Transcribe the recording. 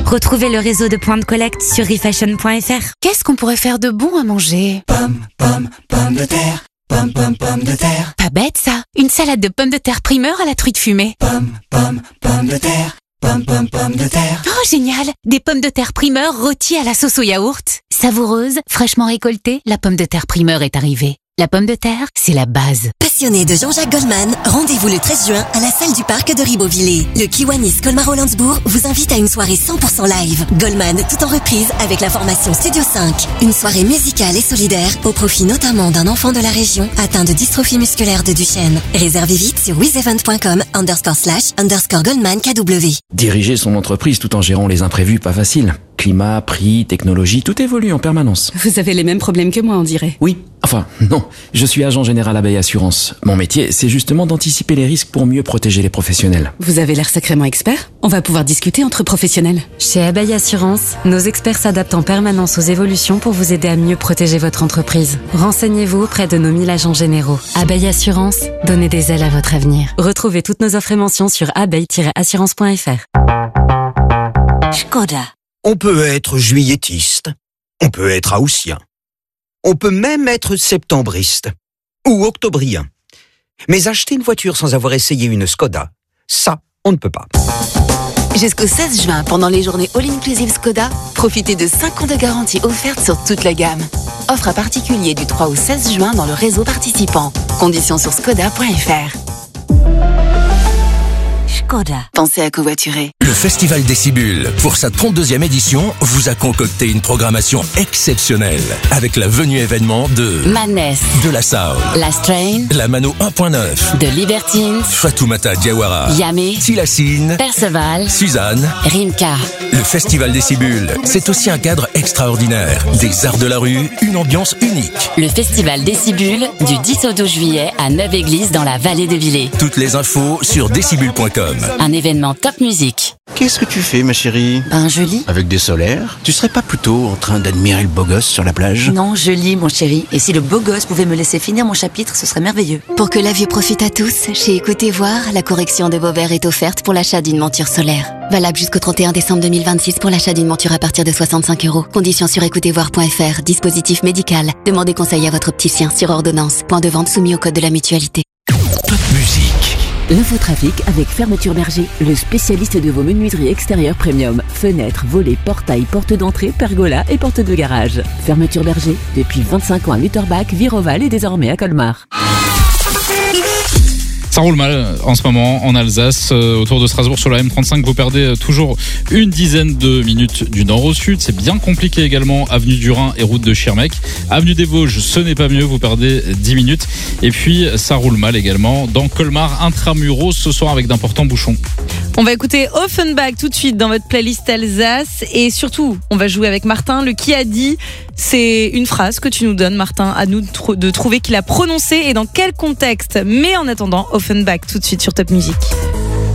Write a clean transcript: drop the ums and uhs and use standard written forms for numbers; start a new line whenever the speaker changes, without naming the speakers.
Retrouvez le réseau de points de collecte sur refashion.fr.
Qu'est-ce qu'on pourrait faire de bon à manger?
Pommes de terre. Pommes de terre.
Pas bête ça. Une salade de pommes de terre primeur à la truite fumée.
Pommes de terre. Pommes de terre.
Oh génial. Des pommes de terre primeur rôties à la sauce au yaourt. Savoureuse, fraîchement récoltée, la pomme de terre primeur est arrivée. La pomme de terre, c'est la base.
Passionné de Jean-Jacques Goldman, rendez-vous le 13 juin à la salle du parc de Ribeauvillé. Le Kiwanis Colmar-Hollandsbourg vous invite à une soirée 100% live. Goldman tout en reprise avec la formation Studio 5. Une soirée musicale et solidaire au profit notamment d'un enfant de la région atteint de dystrophie musculaire de Duchenne. Réservez vite sur wizevent.com/Goldman KW.
Diriger son entreprise tout en gérant les imprévus, pas facile. Climat, prix, technologie, tout évolue en permanence.
Vous avez les mêmes problèmes que moi, on dirait.
Oui, enfin, non. Je suis agent général Abeille Assurance. Mon métier, c'est justement d'anticiper les risques pour mieux protéger les professionnels.
Vous avez l'air sacrément expert. On va pouvoir discuter entre professionnels.
Chez Abeille Assurance, nos experts s'adaptent en permanence aux évolutions pour vous aider à mieux protéger votre entreprise. Renseignez-vous auprès de nos 1000 agents généraux. Abeille Assurance, donnez des ailes à votre avenir. Retrouvez toutes nos offres et mentions sur abeille-assurance.fr.
Škoda.
On peut être juilletiste, on peut être haussien, on peut même être septembriste ou octobrien. Mais acheter une voiture sans avoir essayé une Škoda, ça, on ne peut pas.
Jusqu'au 16 juin, pendant les journées All Inclusive Škoda, profitez de 5 ans de garantie offerte sur toute la gamme. Offre à particulier du 3 au 16 juin dans le réseau participant. Conditions sur škoda.fr.
Škoda.
Pensez à covoiturer.
Le Festival Décibule, pour sa 32e édition, vous a concocté une programmation exceptionnelle avec la venue événement de
Madness,
De La Soul,
La Strain,
La Mano 1.9,
The Libertines,
Fatoumata Diawara,
Yamé,
Tilassine,
Perceval,
Suzanne.
Rimka.
Le Festival Décibule, c'est aussi un cadre extraordinaire, des arts de la rue, une ambiance unique.
Le Festival Décibule, du 10 au 12 juillet à Neuve-Église dans la vallée de Villers.
Toutes les infos sur décibule.com.
Un événement top musique.
Qu'est-ce que tu fais, ma chérie?
Je lis.
Avec des solaires? Tu serais pas plutôt en train d'admirer le beau gosse sur la plage?
Non, je lis, mon chéri. Et si le beau gosse pouvait me laisser finir mon chapitre, ce serait merveilleux.
Pour que la vue profite à tous, chez Écoutez Voir, la correction de vos verres est offerte pour l'achat d'une monture solaire. Valable jusqu'au 31 décembre 2026 pour l'achat d'une monture à partir de 65 €. Conditions sur écoutezvoir.fr. Dispositif médical. Demandez conseil à votre opticien sur ordonnance. Point de vente soumis au code de la mutualité.
Top musique.
L'infotrafic avec Fermeture Berger, le spécialiste de vos menuiseries extérieures premium. Fenêtres, volets, portails, portes d'entrée, pergolas et portes de garage. Fermeture Berger, depuis 25 ans à Lutterbach, Viroval et désormais à Colmar.
Ça roule mal en ce moment en Alsace, autour de Strasbourg sur la M35. Vous perdez toujours une dizaine de minutes du nord au sud. C'est bien compliqué également, avenue du Rhin et route de Schirmeck. Avenue des Vosges, ce n'est pas mieux, vous perdez 10 minutes. Et puis ça roule mal également dans Colmar, intramuros ce soir avec d'importants bouchons.
On va écouter Offenbach tout de suite dans votre playlist Alsace. Et surtout, on va jouer avec Martin. Le qui a dit, c'est une phrase que tu nous donnes, Martin. À nous de trouver qui l'a prononcée et dans quel contexte. Mais en attendant, Offenbach tout de suite sur Top Music.